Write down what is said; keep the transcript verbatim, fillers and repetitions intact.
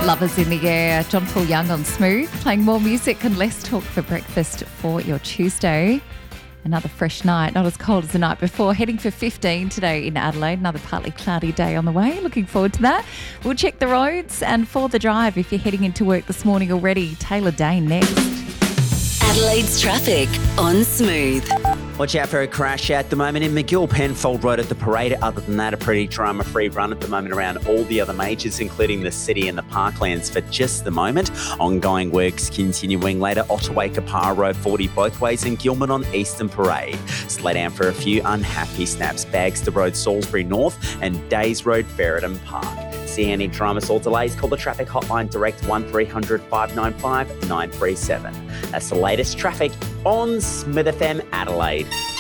Lovers in the air, John Paul Young on Smooth, playing more music and less talk for breakfast for your Tuesday. Another fresh night, not as cold as the night before. Heading for fifteen today in Adelaide. Another partly cloudy day on the way. Looking forward to that. We'll check the roads and for the drive if you're heading into work this morning already. Taylor Dane next. Adelaide's traffic on Smooth. Watch out for a crash at the moment in McGill Penfold Road at the Parade. Other than that, a pretty drama-free run at the moment around all the other majors, including the city and the parklands for just the moment. Ongoing works continuing later. Otterway Kapara Road forty both ways and Gilman on Eastern Parade. Slow down for a few unhappy snaps. Bagster Road Salisbury North and Days Road Ferreton Park. See any dramas or delays, call the traffic hotline direct one three hundred five nine five nine three seven. That's the latest traffic on Smooth F M Adelaide.